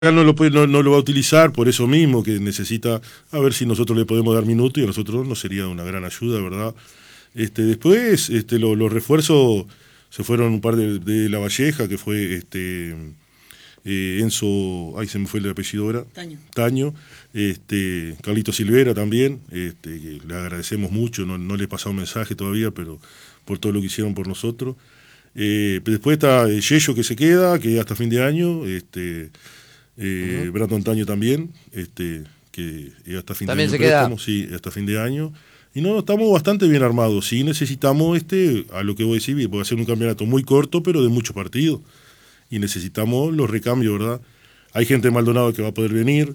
no lo va a utilizar por eso mismo, que necesita, a ver si nosotros le podemos dar minuto y a nosotros nos sería una gran ayuda, ¿verdad? Después, los refuerzos se fueron un par de La Valleja, que fue Enzo, ay, se me fue el apellido ahora. Taño. Carlito Silvera también, que le agradecemos mucho, no le he pasado un mensaje todavía, pero por todo lo que hicieron por nosotros. Después está Yello, que se queda, que hasta fin de año, Brandon Taño también, que hasta fin ¿También de año. se queda? Sí, hasta fin de año. Y no, estamos bastante bien armados. Sí necesitamos, a lo que voy a decir, porque va a ser un campeonato muy corto, pero de muchos partidos. Y necesitamos los recambios, ¿verdad? Hay gente de Maldonado que va a poder venir.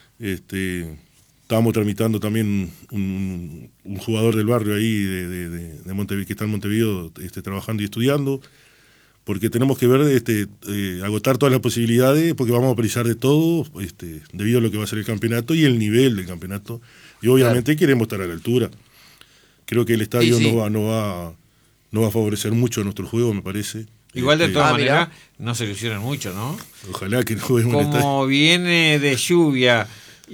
Estábamos tramitando también un jugador del barrio ahí de Montevideo, que está en Montevideo trabajando y estudiando, porque tenemos que ver, agotar todas las posibilidades, porque vamos a precisar de todo, debido a lo que va a ser el campeonato y el nivel del campeonato. Y obviamente queremos estar a la altura. Creo que el estadio sí. no va a favorecer mucho a nuestro juego, me parece. Igual de todas maneras, no se ilusionan mucho, ¿no? Ojalá que no jueguemos un estadio. Como viene de lluvia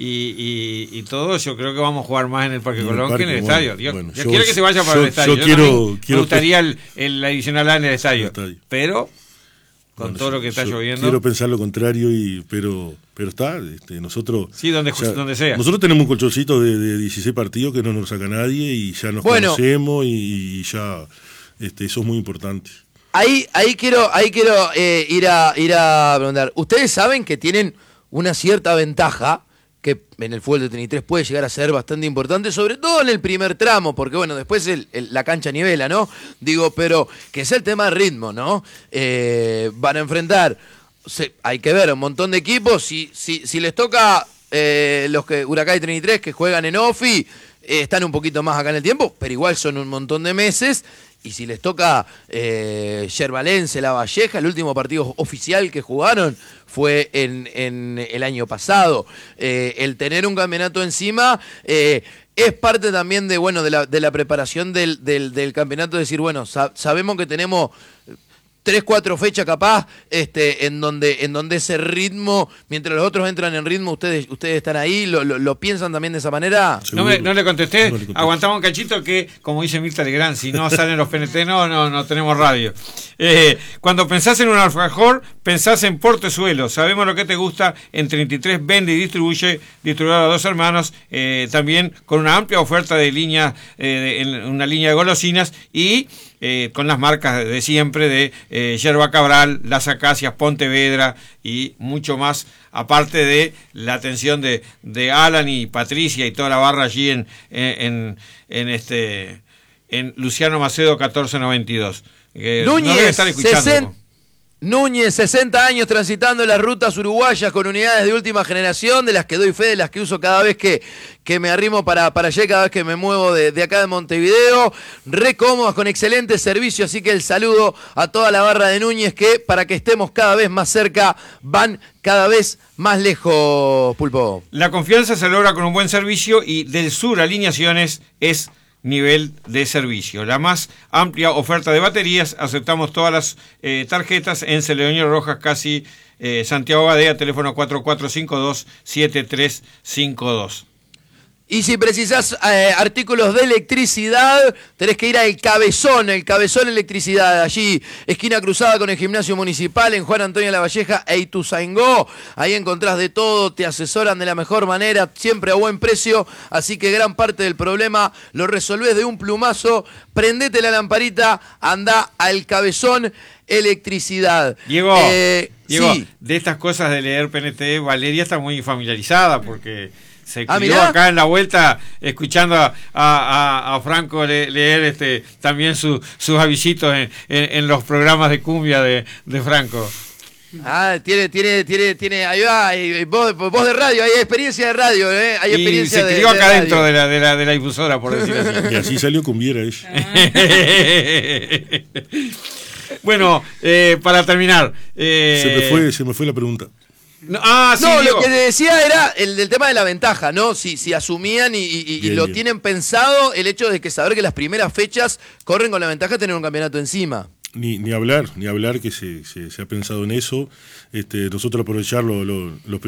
y todo, yo creo que vamos a jugar más en el Parque Colón que en el estadio. Yo quiero que se vaya para el estadio. Me gustaría el adicional A en el estadio. Pero, con todo lo que está lloviendo. Quiero pensar lo contrario, pero está, nosotros. Sí, donde sea. Nosotros tenemos un colchoncito de 16 partidos que no nos saca nadie y ya nos conocemos y ya, eso es muy importante. Ahí quiero ir a preguntar. Ustedes saben que tienen una cierta ventaja que en el fútbol de 33 puede llegar a ser bastante importante, sobre todo en el primer tramo, porque bueno, después la cancha nivela, ¿no? Digo, pero que es el tema de ritmo, ¿no? Van a enfrentar, hay que ver, un montón de equipos, si les toca los que Huracán y 33 que juegan en OFI, están un poquito más acá en el tiempo, pero igual son un montón de meses. Y si les toca Yerbalense, La Valleja, el último partido oficial que jugaron fue en el año pasado. El tener un campeonato encima es parte también de la preparación del campeonato, decir, bueno, sabemos que tenemos 3-4 fechas capaz, en donde ese ritmo, mientras los otros entran en ritmo, ustedes están ahí, ¿lo piensan también de esa manera? No le contesté, aguantamos un cachito que, como dice Mirta Legrand, si no salen los PNT, no tenemos radio. Cuando pensás en un alfajor, pensás en Portezuelo, sabemos lo que te gusta, en 33 vende y distribuye, distribuidor a Dos Hermanos, también con una amplia oferta de línea, una línea de golosinas y con las marcas de siempre de Yerba Cabral, Las Acacias, Pontevedra y mucho más, aparte de la atención de Alan y Patricia y toda la barra allí en Luciano Macedo 1492. Núñez, Núñez, 60 años transitando las rutas uruguayas con unidades de última generación, de las que doy fe, de las que uso cada vez que me arrimo para allá, cada vez que me muevo de acá de Montevideo, re cómodas, con excelente servicio, así que el saludo a toda la barra de Núñez, que para que estemos cada vez más cerca, van cada vez más lejos, Pulpo. La confianza se logra con un buen servicio y del sur Alineaciones es nivel de servicio. La más amplia oferta de baterías, aceptamos todas las tarjetas en Celedonio Rojas, casi Santiago Badea, teléfono 4452-7352. Y si precisás artículos de electricidad, tenés que ir al Cabezón Electricidad, allí, esquina cruzada con el Gimnasio Municipal, en Juan Antonio La Valleja e Ituzaingó. Ahí encontrás de todo, te asesoran de la mejor manera, siempre a buen precio, así que gran parte del problema lo resolvés de un plumazo. Prendete la lamparita, andá al Cabezón Electricidad. Diego, sí. De estas cosas de leer PNT, Valeria está muy familiarizada porque se crió acá en la vuelta escuchando a Franco leer también sus avisitos en los programas de cumbia de Franco. Tiene, ahí va, voz de radio, hay experiencia de radio, hay experiencia se crió acá dentro de la difusora, por decir así. Y así salió cumbiera ella. Bueno, para terminar. Se me fue la pregunta. Lo que decía era el del tema de la ventaja, ¿no? Si asumían y bien, lo tienen pensado, el hecho de saber que las primeras fechas corren con la ventaja de tener un campeonato encima. Ni hablar que se ha pensado en eso. Nosotros aprovechar los